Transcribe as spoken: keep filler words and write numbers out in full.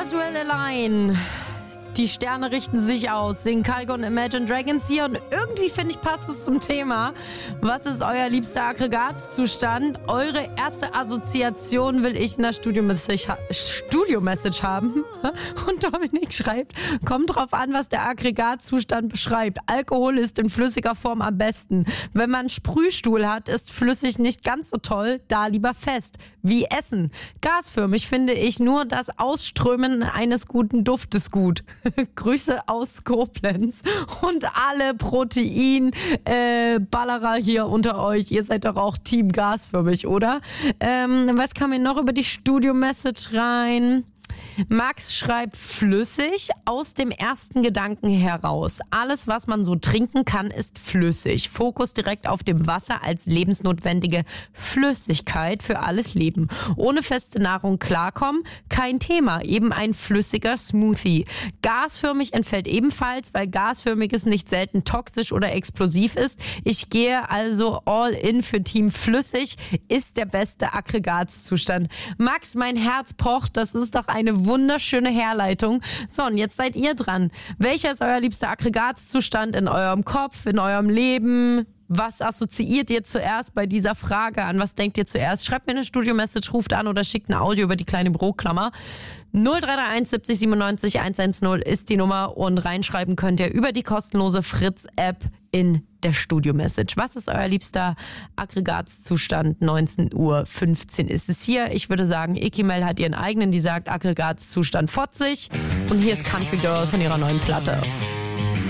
Roswell allein. Die Sterne richten sich aus. Singen Kalk und Imagine Dragons hier. Und irgendwie, finde ich, passt es zum Thema. Was ist euer liebster Aggregatzustand? Eure erste Assoziation will ich in der Studio-Message ha- Studio-Message haben. Und Dominik schreibt, kommt drauf an, was der Aggregatzustand beschreibt. Alkohol ist in flüssiger Form am besten. Wenn man Sprühstuhl hat, ist flüssig nicht ganz so toll. Da lieber fest. Wie Essen. Gasförmig finde ich nur das Ausströmen eines guten Duftes gut. Grüße aus Koblenz und alle Protein-Ballerer äh, hier unter euch. Ihr seid doch auch Team gasförmig, oder? Ähm, was kam mir noch über die Studio-Message rein? Max schreibt flüssig aus dem ersten Gedanken heraus. Alles, was man so trinken kann, ist flüssig. Fokus direkt auf dem Wasser als lebensnotwendige Flüssigkeit für alles Leben. Ohne feste Nahrung klarkommen, kein Thema. Eben ein flüssiger Smoothie. Gasförmig entfällt ebenfalls, weil gasförmiges nicht selten toxisch oder explosiv ist. Ich gehe also all in für Team flüssig. Ist der beste Aggregatzustand. Max, mein Herz pocht. Das ist doch eine wunderschöne Herleitung. So, und jetzt seid ihr dran. Welcher ist euer liebster Aggregatzustand in eurem Kopf, in eurem Leben? Was assoziiert ihr zuerst bei dieser Frage? An was denkt ihr zuerst? Schreibt mir eine Studio-Message, ruft an oder schickt ein Audio über die kleine Büroklammer. null drei drei eins siebzig siebenundneunzig hundertzehn ist die Nummer und reinschreiben könnt ihr über die kostenlose Fritz-App in der Studio-Message. Was ist euer liebster Aggregatzustand? neunzehn Uhr fünfzehn ist es hier. Ich würde sagen, Ikimel hat ihren eigenen, die sagt Aggregatzustand fotzig. Und hier ist Country Girl von ihrer neuen Platte.